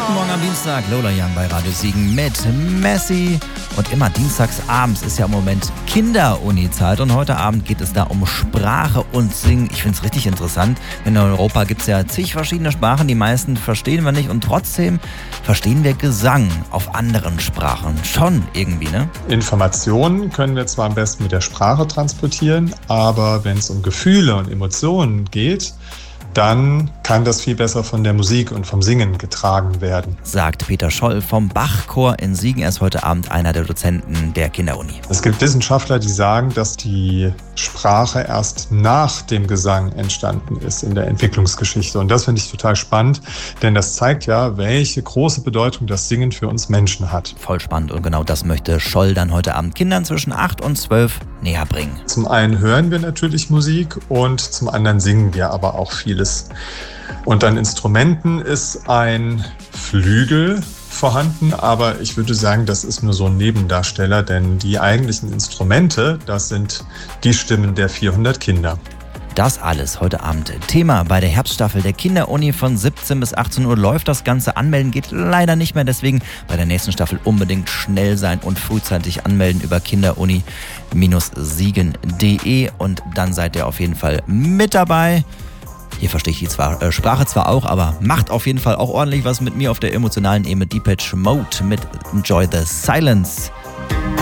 Guten Morgen am Dienstag, Lola Young bei Radio Siegen mit Messi. Und immer dienstags abends ist ja im Moment Kinderuni-Zeit und heute Abend geht es da um Sprache und Singen. Ich finde es richtig interessant. In Europa gibt es ja zig verschiedene Sprachen, die meisten verstehen wir nicht und trotzdem verstehen wir Gesang auf anderen Sprachen schon irgendwie, ne? Informationen können wir zwar am besten mit der Sprache transportieren, aber wenn es um Gefühle und Emotionen geht, dann kann das viel besser von der Musik und vom Singen getragen werden. Sagt Peter Scholl vom Bachchor in Siegen. Er ist heute Abend einer der Dozenten der Kinderuni. Es gibt Wissenschaftler, die sagen, dass die Sprache erst nach dem Gesang entstanden ist in der Entwicklungsgeschichte. Und das finde ich total spannend, denn das zeigt ja, welche große Bedeutung das Singen für uns Menschen hat. Voll spannend und genau das möchte Scholl dann heute Abend Kindern zwischen 8 und 12 näher bringen. Zum einen hören wir natürlich Musik und zum anderen singen wir aber auch vieles. Und an Instrumenten ist ein Flügel vorhanden, aber ich würde sagen, das ist nur so ein Nebendarsteller, denn die eigentlichen Instrumente, das sind die Stimmen der 400 Kinder. Das alles heute Abend Thema bei der Herbststaffel der Kinderuni von 17 bis 18 Uhr läuft das Ganze. Anmelden geht leider nicht mehr, deswegen bei der nächsten Staffel unbedingt schnell sein und frühzeitig anmelden über kinderuni-siegen.de und dann seid ihr auf jeden Fall mit dabei. Hier verstehe ich die Sprache zwar auch, aber macht auf jeden Fall auch ordentlich was mit mir auf der emotionalen Ebene. Depeche Mode mit Enjoy the Silence.